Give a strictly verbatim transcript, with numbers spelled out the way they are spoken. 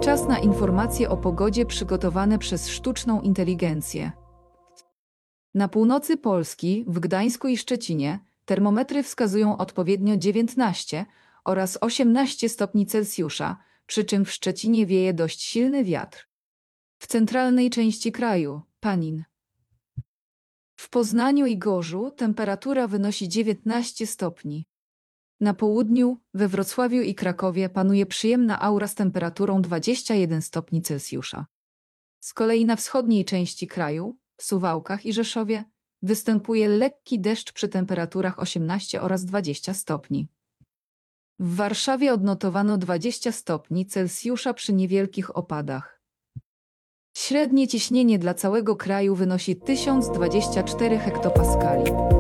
Czas na informacje o pogodzie przygotowane przez sztuczną inteligencję. Na północy Polski, w Gdańsku i Szczecinie, termometry wskazują odpowiednio dziewiętnaście oraz osiemnaście stopni Celsjusza, przy czym w Szczecinie wieje dość silny wiatr. W centralnej części kraju, Panin. W Poznaniu i Gorzu temperatura wynosi dziewiętnaście stopni. Na południu, we Wrocławiu i Krakowie panuje przyjemna aura z temperaturą dwadzieścia jeden stopni Celsjusza. Z kolei na wschodniej części kraju, w Suwałkach i Rzeszowie, występuje lekki deszcz przy temperaturach osiemnaście oraz dwadzieścia stopni. W Warszawie odnotowano dwadzieścia stopni Celsjusza przy niewielkich opadach. Średnie ciśnienie dla całego kraju wynosi tysiąc dwadzieścia cztery hektopaskali.